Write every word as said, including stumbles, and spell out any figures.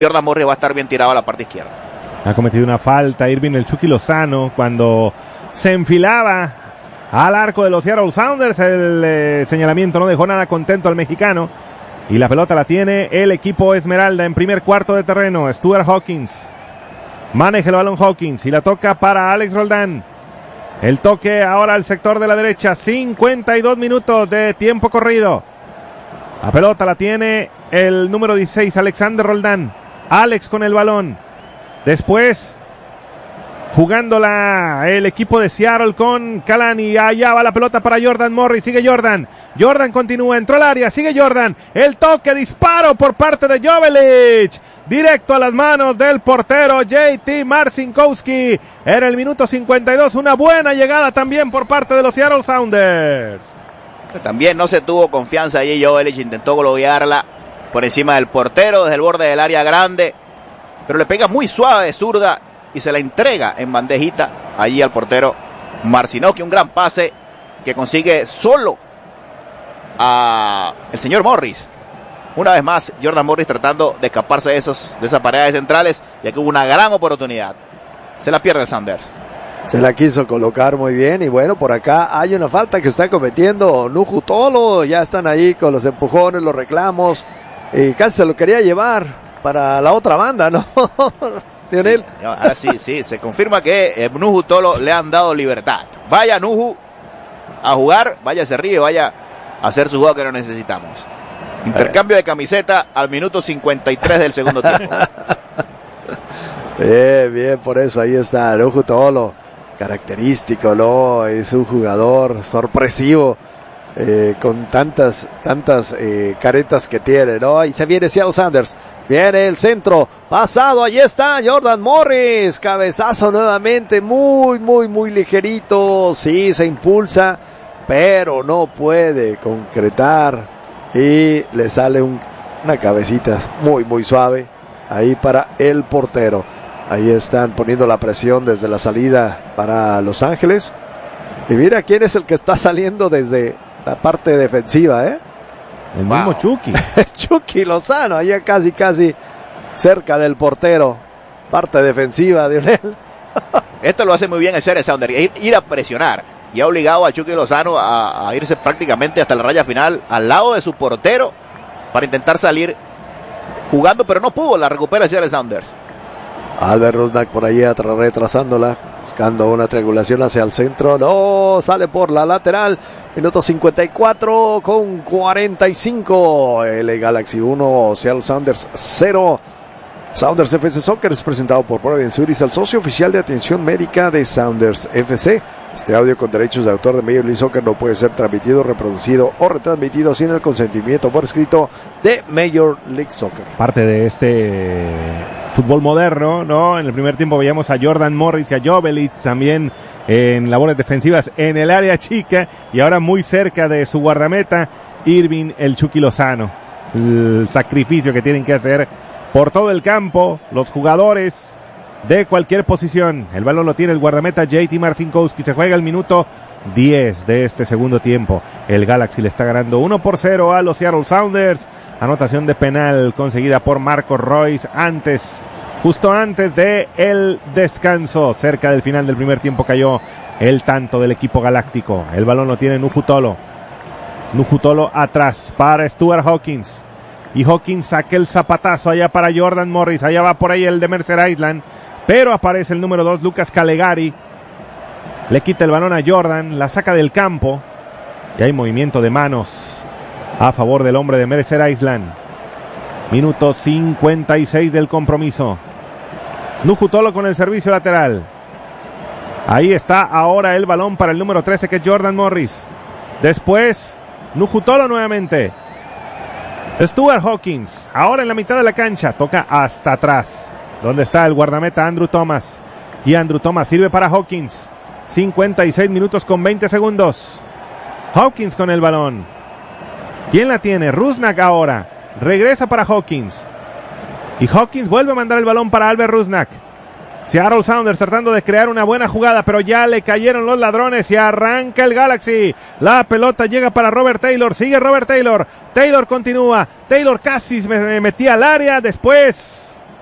Jordan Morris va a estar bien tirado a la parte izquierda. Ha cometido una falta Irving el Chucky Lozano cuando se enfilaba al arco de los Seattle Sounders. El eh, señalamiento no dejó nada contento al mexicano. Y la pelota la tiene el equipo Esmeralda en primer cuarto de terreno. Stuart Hawkins. Maneja el balón Hawkins y la toca para Alex Roldán. El toque ahora al sector de la derecha. cincuenta y dos minutos de tiempo corrido. La pelota la tiene el número dieciséis, Alexander Roldán. Alex con el balón. Después, jugándola el equipo de Seattle con Kalani. Allá va la pelota para Jordan Morris. Sigue Jordan. Jordan continúa. Entró al área. Sigue Jordan. El toque, disparo por parte de Joveljic. Directo a las manos del portero J T Marcinkowski. En el minuto cincuenta y dos. Una buena llegada también por parte de los Seattle Sounders. También no se tuvo confianza allí. Joveljic intentó globearla por encima del portero desde el borde del área grande. Pero le pega muy suave de zurda y se la entrega en bandejita allí al portero Marcinkowski. Un gran pase que consigue solo a el señor Morris. Una vez más, Jordan Morris tratando de escaparse de, esos, de esas paredes centrales, ya que hubo una gran oportunidad. Se la pierde el Sounders. Se la quiso colocar muy bien y bueno, por acá hay una falta que está cometiendo Nuhu Tolo. Ya están ahí con los empujones, los reclamos y casi se lo quería llevar para la otra banda, ¿no? Sí, ahora sí, sí, se confirma que eh, Nuhu Tolo le han dado libertad. Vaya Nuhu a jugar, vaya hacia arriba y vaya a hacer su juego que no necesitamos. Intercambio de camiseta al minuto cincuenta y tres del segundo tiempo. Bien, bien, por eso ahí está Nuhu Tolo, característico, ¿no? Es un jugador sorpresivo. Eh, con tantas tantas eh, caretas que tiene, ¿no? Y se viene Seattle Sounders, viene el centro, pasado, ahí está Jordan Morris, cabezazo nuevamente, muy, muy, muy ligerito, sí, se impulsa, pero no puede concretar, y le sale un, una cabecita muy, muy suave, ahí para el portero. Ahí están poniendo la presión desde la salida para Los Ángeles, y mira quién es el que está saliendo desde la parte defensiva, ¿eh? El wow. mismo Chucky. Chucky Lozano, allá casi, casi cerca del portero. Parte defensiva de Lionel. Esto lo hace muy bien el Seattle Sounders, ir, ir a presionar. Y ha obligado a Chucky Lozano a, a irse prácticamente hasta la raya final, al lado de su portero, para intentar salir jugando, pero no pudo. La recupera el Seattle Sounders. Albert Rusnak por ahí atrás, retrasándola, buscando una triangulación hacia el centro. No, sale por la lateral. Minuto cincuenta y cuatro con cuarenta y cinco. L A Galaxy uno, Seattle Sounders cero. Sounders F C Soccer es presentado por Providence Suisse, el socio oficial de atención médica de Sounders F C. Este audio con derechos de autor de Major League Soccer no puede ser transmitido, reproducido o retransmitido sin el consentimiento por escrito de Major League Soccer. Parte de este fútbol moderno, ¿no? En el primer tiempo veíamos a Jordan Morris y a Joveljic también en labores defensivas en el área chica y ahora muy cerca de su guardameta, Irving el Chucky Lozano. El sacrificio que tienen que hacer por todo el campo los jugadores de cualquier posición. El balón lo tiene el guardameta J T Marcinkowski. Se juega el minuto diez de este segundo tiempo. El Galaxy le está ganando uno por cero a los Seattle Sounders. Anotación de penal conseguida por Marcos Royce antes, justo antes de el descanso. Cerca del final del primer tiempo cayó el tanto del equipo galáctico. El balón lo tiene Nuhu Tolo. Nuhu Tolo atrás para Stuart Hawkins. Y Hawkins saca el zapatazo allá para Jordan Morris. Allá va por ahí el de Mercer Island. Pero aparece el número dos, Lucas Calegari. Le quita el balón a Jordan. La saca del campo. Y hay movimiento de manos a favor del hombre de Mercer Island. Minuto cincuenta y seis del compromiso. Nuhu Tolo con el servicio lateral. Ahí está ahora el balón para el número trece, que es Jordan Morris. Después, Nuhu Tolo nuevamente. Stuart Hawkins, ahora en la mitad de la cancha, toca hasta atrás, donde está el guardameta Andrew Thomas. Y Andrew Thomas sirve para Hawkins. cincuenta y seis minutos con veinte segundos. Hawkins con el balón. ¿Quién la tiene? Rusnak ahora. Regresa para Hawkins. Y Hawkins vuelve a mandar el balón para Albert Rusnak. Seattle Sounders tratando de crear una buena jugada, pero ya le cayeron los ladrones y arranca el Galaxy. La pelota llega para Robert Taylor. Sigue Robert Taylor. Taylor continúa. Taylor casi me metía al área. Después